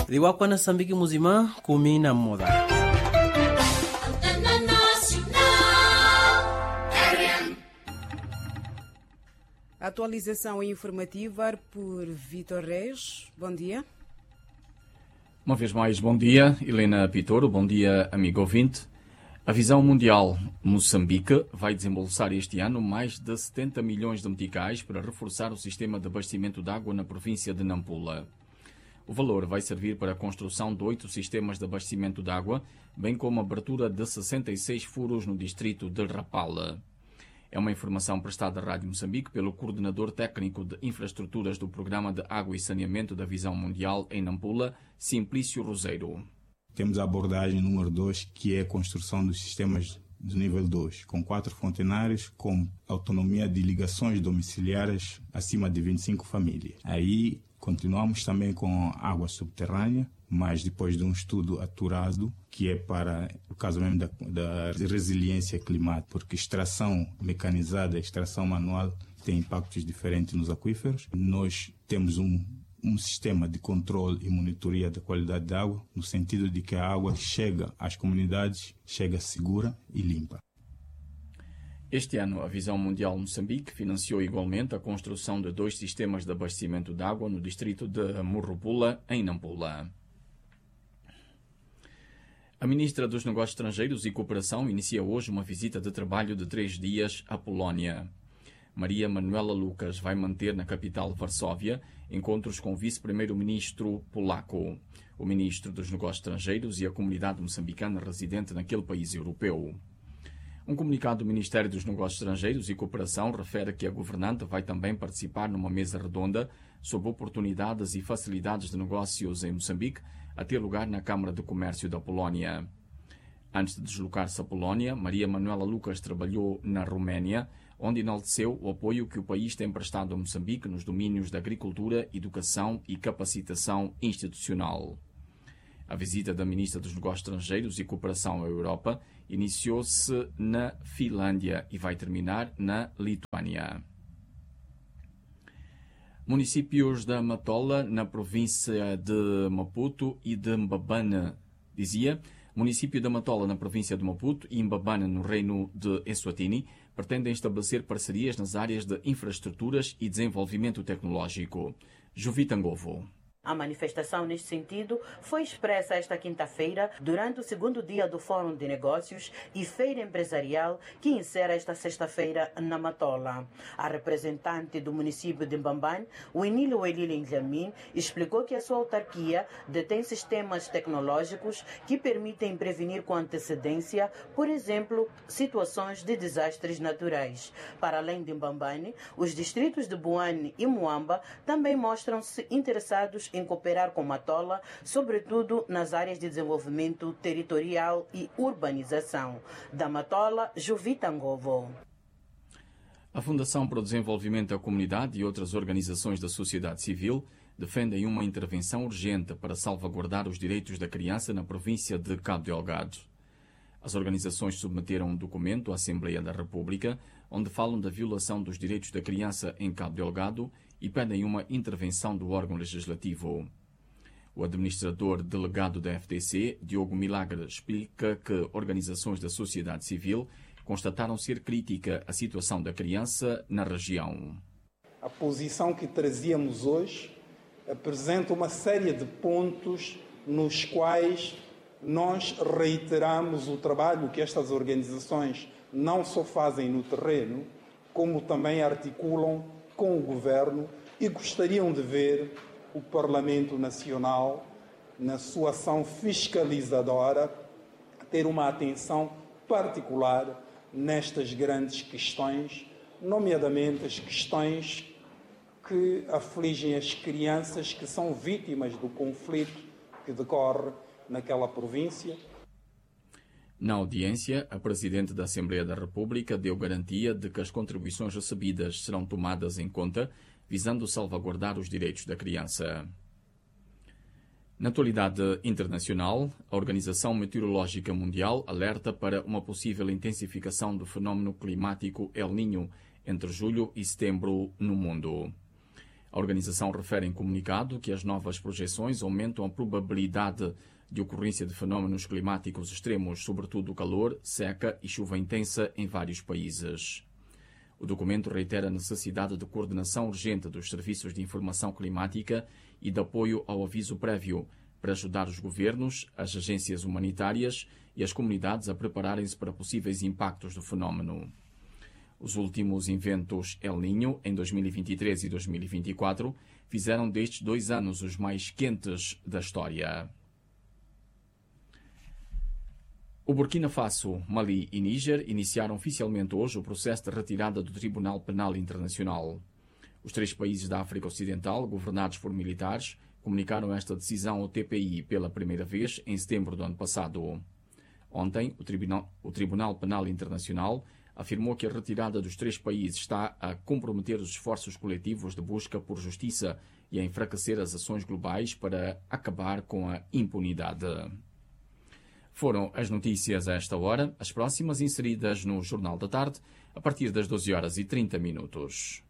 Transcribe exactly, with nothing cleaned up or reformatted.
Riwakwana Sambiki muzima kumi na moja. Atualização informativa por Vitor Reis. Bom dia. Uma vez mais, bom dia, Helena Pitoro. Bom dia, amigo ouvinte. A Visão Mundial Moçambique vai desembolsar este ano mais de setenta milhões de meticais para reforçar o sistema de abastecimento de água na província de Nampula. O valor vai servir para a construção de oito sistemas de abastecimento de água, bem como a abertura de sessenta e seis furos no distrito de Rapala. É uma informação prestada à Rádio Moçambique pelo coordenador técnico de infraestruturas do Programa de Água e Saneamento da Visão Mundial em Nampula, Simplício Roseiro. Temos a abordagem número dois, que é a construção dos sistemas do nível dois, com quatro fontenários, com autonomia de ligações domiciliares acima de vinte e cinco famílias. Aí continuamos também com água subterrânea, mas depois de um estudo aturado, que é para o caso mesmo da, da resiliência climática, porque extração mecanizada e extração manual tem impactos diferentes nos aquíferos. Nós temos um, um sistema de controle e monitoria da qualidade da água, no sentido de que a água chega às comunidades, chega segura e limpa. Este ano, a Visão Mundial Moçambique financiou igualmente a construção de dois sistemas de abastecimento de água no distrito de Murrupula, em Nampula. A Ministra dos Negócios Estrangeiros e Cooperação inicia hoje uma visita de trabalho de três dias à Polónia. Maria Manuela Lucas vai manter na capital Varsóvia encontros com o vice-primeiro-ministro polaco, o ministro dos Negócios Estrangeiros e a comunidade moçambicana residente naquele país europeu. Um comunicado do Ministério dos Negócios Estrangeiros e Cooperação refere que a governante vai também participar numa mesa redonda sobre oportunidades e facilidades de negócios em Moçambique, a ter lugar na Câmara de Comércio da Polónia. Antes de deslocar-se à Polónia, Maria Manuela Lucas trabalhou na Roménia, onde enalteceu o apoio que o país tem prestado a Moçambique nos domínios da agricultura, educação e capacitação institucional. A visita da Ministra dos Negócios Estrangeiros e Cooperação à Europa iniciou-se na Finlândia e vai terminar na Lituânia. Municípios da Matola, na província de Maputo, e de Mbabane, dizia, município da Matola, na província de Maputo, e Mbabane, no reino de Eswatini, pretendem estabelecer parcerias nas áreas de infraestruturas e desenvolvimento tecnológico. Jovitangovo. A manifestação neste sentido foi expressa esta quinta-feira durante o segundo dia do Fórum de Negócios e Feira Empresarial que encerra esta sexta-feira na Matola. A representante do município de Mbabane, Winilo Elile Njamin, explicou que a sua autarquia detém sistemas tecnológicos que permitem prevenir com antecedência, por exemplo, situações de desastres naturais. Para além de Mbabane, os distritos de Buane e Muamba também mostram-se interessados em cooperar com Matola, sobretudo nas áreas de desenvolvimento territorial e urbanização. Da Matola, Jovitangovo. A Fundação para o Desenvolvimento da Comunidade e outras organizações da sociedade civil defendem uma intervenção urgente para salvaguardar os direitos da criança na província de Cabo Delgado. As organizações submeteram um documento à Assembleia da República, onde falam da violação dos direitos da criança em Cabo Delgado e pedem uma intervenção do órgão legislativo. O administrador delegado da F D C, Diogo Milagre, explica que organizações da sociedade civil constataram ser crítica a situação da criança na região. A posição que trazíamos hoje apresenta uma série de pontos nos quais nós reiteramos o trabalho que estas organizações não só fazem no terreno, como também articulam com o Governo e gostariam de ver o Parlamento Nacional, na sua ação fiscalizadora, ter uma atenção particular nestas grandes questões, nomeadamente as questões que afligem as crianças que são vítimas do conflito que decorre naquela província. Na audiência, a Presidente da Assembleia da República deu garantia de que as contribuições recebidas serão tomadas em conta, visando salvaguardar os direitos da criança. Na atualidade internacional, a Organização Meteorológica Mundial alerta para uma possível intensificação do fenómeno climático El Niño entre julho e setembro no mundo. A organização refere em comunicado que as novas projeções aumentam a probabilidade de ocorrência de fenómenos climáticos extremos, sobretudo calor, seca e chuva intensa em vários países. O documento reitera a necessidade de coordenação urgente dos serviços de informação climática e de apoio ao aviso prévio, para ajudar os governos, as agências humanitárias e as comunidades a prepararem-se para possíveis impactos do fenómeno. Os últimos eventos El Niño, em dois mil e vinte e três e dois mil e vinte e quatro, fizeram destes dois anos os mais quentes da história. O Burkina Faso, Mali e Níger iniciaram oficialmente hoje o processo de retirada do Tribunal Penal Internacional. Os três países da África Ocidental, governados por militares, comunicaram esta decisão ao T P I pela primeira vez em setembro do ano passado. Ontem, o Tribunal, o Tribunal Penal Internacional afirmou que a retirada dos três países está a comprometer os esforços coletivos de busca por justiça e a enfraquecer as ações globais para acabar com a impunidade. Foram as notícias a esta hora, as próximas inseridas no Jornal da Tarde, a partir das doze horas e trinta minutos.